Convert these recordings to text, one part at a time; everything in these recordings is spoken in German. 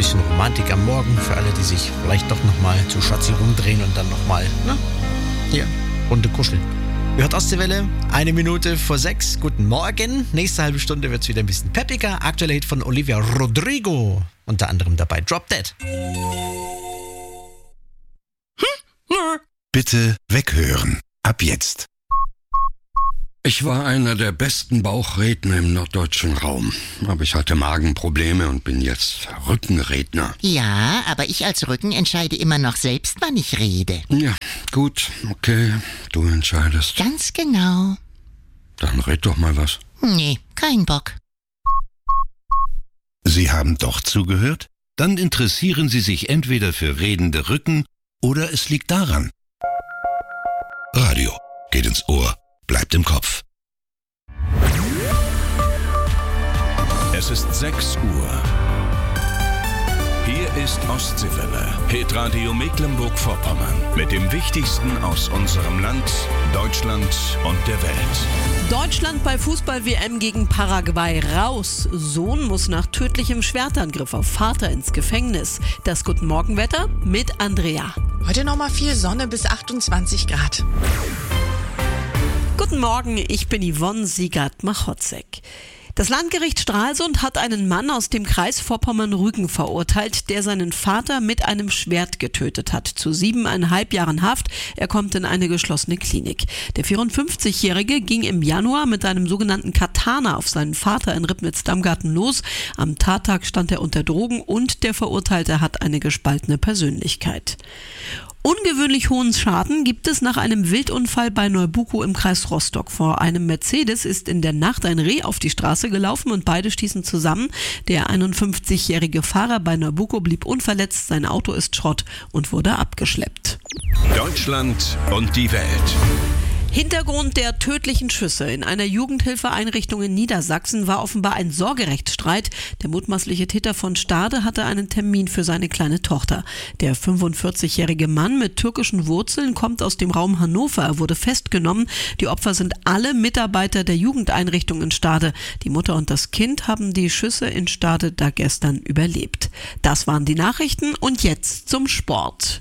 bisschen Romantik am Morgen für alle, die sich vielleicht doch nochmal zu Schatzi rumdrehen und dann nochmal, hier, Runde kuscheln. Ihr hört Ostseewelle, 5:01. Guten Morgen. Nächste halbe Stunde wird es wieder ein bisschen peppiger. Aktueller Hit von Olivia Rodrigo. Unter anderem dabei Drop Dead. Bitte weghören. Ab jetzt. Ich war einer der besten Bauchredner im norddeutschen Raum. Aber ich hatte Magenprobleme und bin jetzt Rückenredner. Ja, aber ich als Rücken entscheide immer noch selbst, wann ich rede. Ja, gut, okay, du entscheidest. Ganz genau. Dann red doch mal was. Nee, kein Bock. Sie haben doch zugehört? Dann interessieren Sie sich entweder für redende Rücken oder es liegt daran. Radio geht ins Ohr, bleibt im Kopf. Es ist 6 Uhr. Hier ist Ostseewelle, Hitradio Mecklenburg-Vorpommern. Mit dem Wichtigsten aus unserem Land, Deutschland und der Welt. Deutschland bei Fußball-WM gegen Paraguay raus. Sohn muss nach tödlichem Schwertangriff auf Vater ins Gefängnis. Das Guten-Morgen-Wetter mit Andrea. Heute nochmal viel Sonne bis 28 Grad. Guten Morgen, ich bin Yvonne Siegert-Machotzek. Das Landgericht Stralsund hat einen Mann aus dem Kreis Vorpommern-Rügen verurteilt, der seinen Vater mit einem Schwert getötet hat. Zu 7,5 Jahren Haft. Er kommt in eine geschlossene Klinik. Der 54-Jährige ging im Januar mit einem sogenannten Katana auf seinen Vater in Ribnitz-Damgarten los. Am Tattag stand er unter Drogen und der Verurteilte hat eine gespaltene Persönlichkeit. Ungewöhnlich hohen Schaden gibt es nach einem Wildunfall bei Neubuko im Kreis Rostock. Vor einem Mercedes ist in der Nacht ein Reh auf die Straße gelaufen und beide stießen zusammen. Der 51-jährige Fahrer bei Neubuko blieb unverletzt, sein Auto ist Schrott und wurde abgeschleppt. Deutschland und die Welt. Hintergrund der tödlichen Schüsse in einer Jugendhilfeeinrichtung in Niedersachsen war offenbar ein Sorgerechtsstreit. Der mutmaßliche Täter von Stade hatte einen Termin für seine kleine Tochter. Der 45-jährige Mann mit türkischen Wurzeln kommt aus dem Raum Hannover. Er wurde festgenommen. Die Opfer sind alle Mitarbeiter der Jugendeinrichtung in Stade. Die Mutter und das Kind haben die Schüsse in Stade da gestern überlebt. Das waren die Nachrichten und jetzt zum Sport.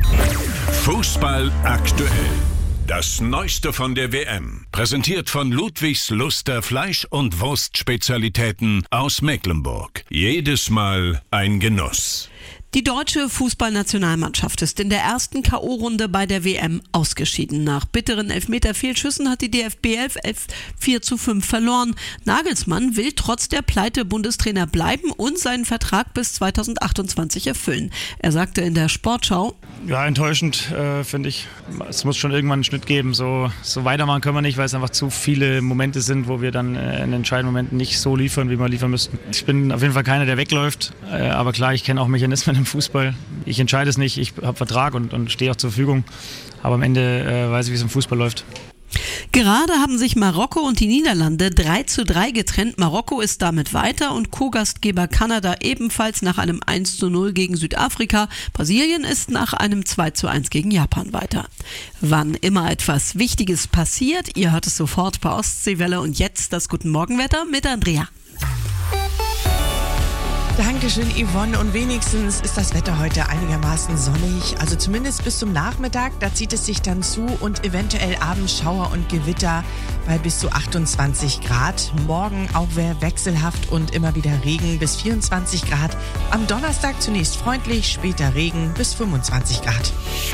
Fußball aktuell. Das Neueste von der WM, präsentiert von Ludwigs Luster Fleisch- und Wurstspezialitäten aus Mecklenburg. Jedes Mal ein Genuss. Die deutsche Fußballnationalmannschaft ist in der ersten K.O.-Runde bei der WM ausgeschieden. Nach bitteren Elfmeter-Fehlschüssen hat die DFB 11 4:5 verloren. Nagelsmann will trotz der Pleite Bundestrainer bleiben und seinen Vertrag bis 2028 erfüllen. Er sagte in der Sportschau: Ja, enttäuschend finde ich. Es muss schon irgendwann einen Schnitt geben. So weitermachen können wir nicht, weil es einfach zu viele Momente sind, wo wir dann in entscheidenden Momenten nicht so liefern, wie wir liefern müssten. Ich bin auf jeden Fall keiner, der wegläuft. Aber klar, ich kenne auch Mechanismen im Fußball. Ich entscheide es nicht. Ich habe Vertrag und stehe auch zur Verfügung. Aber am Ende weiß ich, wie es im Fußball läuft. Gerade haben sich Marokko und die Niederlande 3:3 getrennt. Marokko ist damit weiter und Co-Gastgeber Kanada ebenfalls nach einem 1:0 gegen Südafrika. Brasilien ist nach einem 2:1 gegen Japan weiter. Wann immer etwas Wichtiges passiert, ihr hört es sofort bei Ostseewelle und jetzt das Guten-Morgen-Wetter mit Andrea. Dankeschön, Yvonne. Und wenigstens ist das Wetter heute einigermaßen sonnig. Also zumindest bis zum Nachmittag. Da zieht es sich dann zu und eventuell abends Schauer und Gewitter bei bis zu 28 Grad. Morgen auch wechselhaft und immer wieder Regen bis 24 Grad. Am Donnerstag zunächst freundlich, später Regen bis 25 Grad.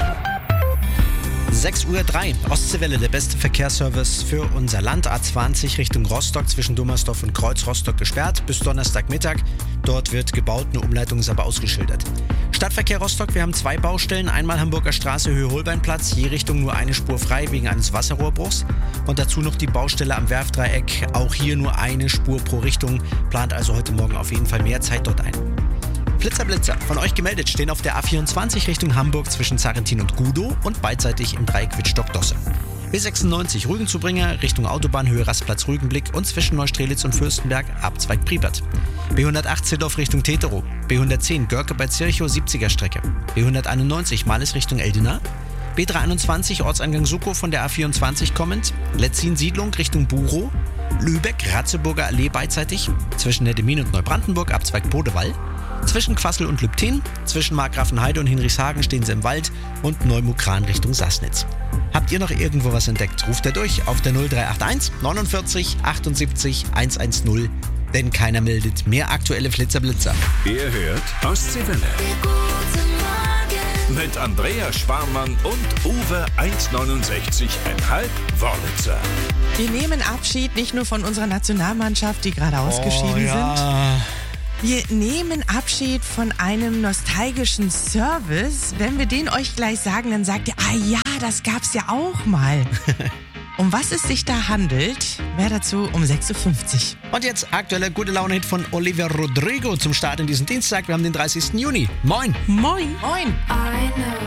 6:03 Uhr, Ostseewelle, der beste Verkehrsservice für unser Land. A20 Richtung Rostock zwischen Dummersdorf und Kreuz Rostock gesperrt bis Donnerstagmittag. Dort wird gebaut, eine Umleitung ist aber ausgeschildert. Stadtverkehr Rostock, wir haben 2 Baustellen. Einmal Hamburger Straße, Höhe Holbeinplatz, je Richtung nur eine Spur frei wegen eines Wasserrohrbruchs. Und dazu noch die Baustelle am Werfdreieck, auch hier nur eine Spur pro Richtung. Plant also heute Morgen auf jeden Fall mehr Zeit dort ein. Blitzer, von euch gemeldet, stehen auf der A24 Richtung Hamburg zwischen Zarentin und Gudow und beidseitig im Dreieck Wittstock-Dosse. B96 Rügenzubringer Richtung Autobahn, Höhe Rastplatz Rügenblick und zwischen Neustrelitz und Fürstenberg, Abzweig Priebert. B108 Zedorf Richtung Teterow, B110 Görke bei Zirchow, 70er Strecke, B191 Males Richtung Eldena, B321 Ortseingang Suckow von der A24 kommend, Letzin Siedlung Richtung Burow, Lübeck Ratzeburger Allee beidseitig, zwischen Neddemin und Neubrandenburg, Abzweig Podewall, Zwischen Quassel und Lübten, zwischen Markgrafenheide und Hinrichshagen stehen sie im Wald und Neumukran Richtung Sassnitz. Habt ihr noch irgendwo was entdeckt? Ruft er durch auf der 0381 49 78 110, denn keiner meldet mehr aktuelle Flitzer-Blitzer. Ihr hört Ostseewelle. Mit Andrea Sparmann und Uwe 1,69,5 Wörlitzer. Wir nehmen Abschied nicht nur von unserer Nationalmannschaft, die gerade ausgeschieden sind. Wir nehmen Abschied von einem nostalgischen Service. Wenn wir den euch gleich sagen, dann sagt ihr, ah ja, das gab's ja auch mal. Um was es sich da handelt, mehr dazu um 6.50 Uhr. Und jetzt aktueller gute Laune-Hit von Olivia Rodrigo zum Start in diesen Dienstag. Wir haben den 30. Juni. Moin! Moin! Moin! I know